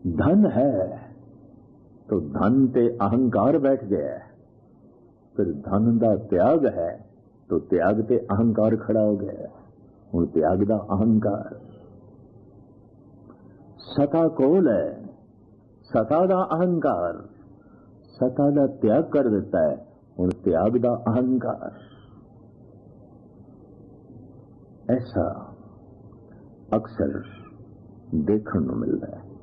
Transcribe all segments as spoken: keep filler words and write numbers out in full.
धन है तो धन ते अहंकार बैठ गया, फिर धन का त्याग है तो त्याग ते अहंकार खड़ा हो गया। हुण त्याग दा अहंकार। सता कोल है, सता दा अहंकार, सता दा त्याग कर दिता है, हुण त्याग दा अहंकार। ऐसा अक्सर देखने को मिलता है।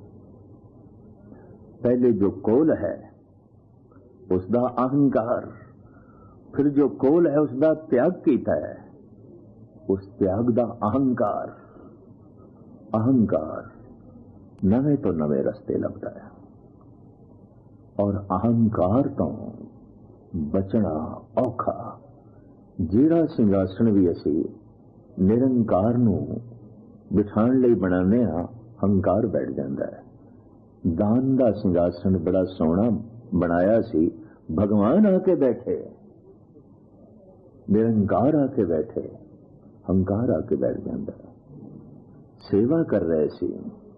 पहले जो कोल है उसका अहंकार, फिर जो कोल है उसका त्याग किया है, उस त्याग का अहंकार। अहंकार नवे तो नवे रस्ते लगता है, और अहंकार तो बचना औखा। जेड़ा सिंघासन भी असी निरंकार नू बिठाण लई बनाने आ, हंकार बैठ जाता है। दान का सिंघासन बड़ा सोहना बनाया सी, भगवान आके बैठे, निरंकार आके बैठे, हंकार आके बैठ जाता है। सेवा कर रहे सी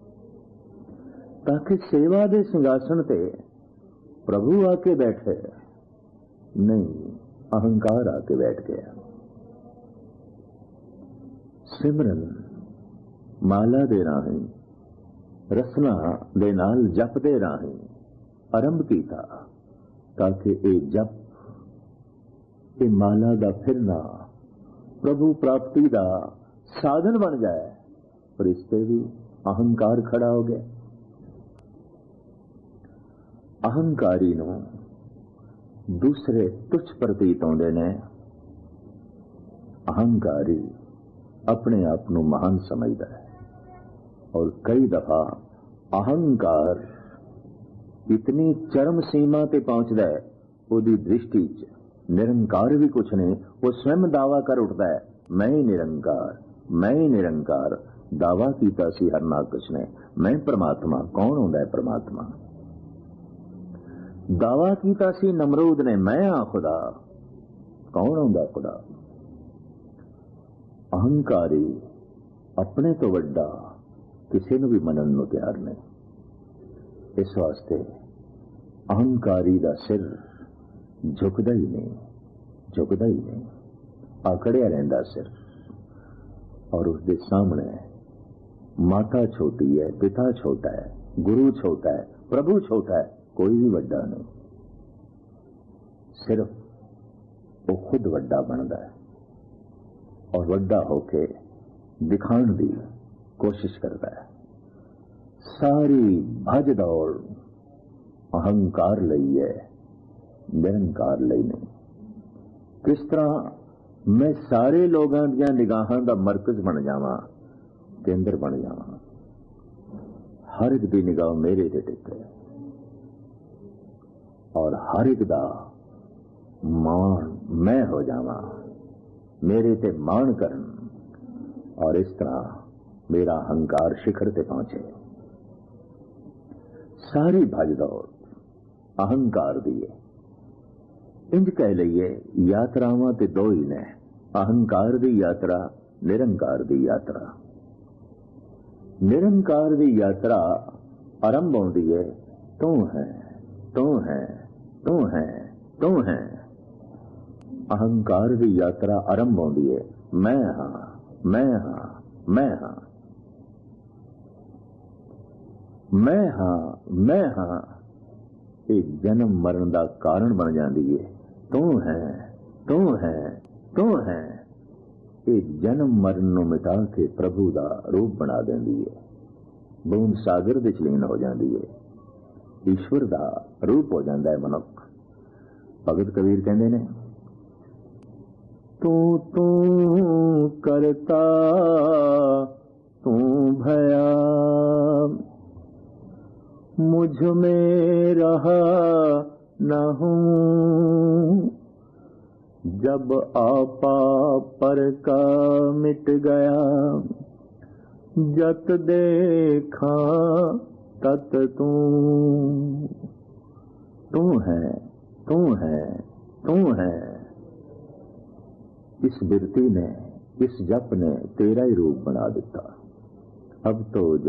ताकि सेवा दे सिंघासन ते प्रभु आके बैठे, नहीं, अहंकार आके बैठ गया। सिमरन माला दे राही, रसना दे नाल जप दे राही आरंभ कीता, ताकि ये जप, ये माला दा फिरना प्रभु प्राप्ति दा साधन बन जाए। पर इस पे भी अहंकार खड़ा हो गया। अहंकारी नू दूसरे तुच्छ प्रतीत होंदे ने। अहंकारी अपने आप को महान समझदा है, और कई दफा अहंकार इतनी चरम सीमा ते पहुंचता है, उसकी दृष्टि च निरंकार भी कुछ नहीं। वो स्वयं दावा कर उठता है, मैं ही निरंकार, मैं ही निरंकार। दावा कीता सी हरनाकश ने, मैं परमात्मा। कौन होंदा है परमात्मा? दावा कीता सी नमरूद ने, मैं हाँ खुदा। कौन होंदा खुदा? अहंकारी अपने तो वड्डा किसी ने भी मनन को तैयार नहीं। इस वास्ते अहंकारी दा सिर झुकदा ही नहीं, झुकदा ही नहीं, आकड़िया रहिंदा सिर। और उसके सामने माता छोटी है, पिता छोटा है, गुरु छोटा है, प्रभु छोटा है, कोई भी वड्डा नहीं। सिर्फ वो खुद वड्डा बनता है, और वड्डा होके दिखाने की कोशिश करता है। सारी भज दौड़ अहंकार लई है, निरंकार लई नहीं। किस तरह मैं सारे लोगों दी निगाहां दा मरकज बन जावां, केंद्र बन जावां, हर एक दी निगाह मेरे ते टिके, और हर एक दा मान मैं हो जावां, मेरे ते मान करन, और इस तरह मेरा अहंकार शिखर ते पहुंचे। सारी भज दौड़ अहंकार दी है। इंज कह लईए यात्रावां ते दो ही ने, अहंकार दी यात्रा, निरंकार दी यात्रा। निरंकार दी यात्रा आरंभ होती है, तू है, तू है, तू है, तू है। अहंकार दी यात्रा आरंभ होती है, मैं हाँ, मैं हाँ, मैं हाँ, मैं हाँ, मैं हाँ। एक जन्म मरण का कारण बन जाती है। तू है, तू है, तू है। एक जन्म मरण नूं मिटा के प्रभु का रूप बना देंदी है। बूंद सागर दे च लीन हो जाती है, ईश्वर का रूप हो जाता है मनुख। भगत कबीर कहते ने, तू तू करता तू भया, मुझ में रहा न हूं। जब आपा पर का मिट गया, जत देखा तत तू। तू है, तू है, तू है। इस बिरती ने, इस जप ने तेरा ही रूप बना दिता। अब तो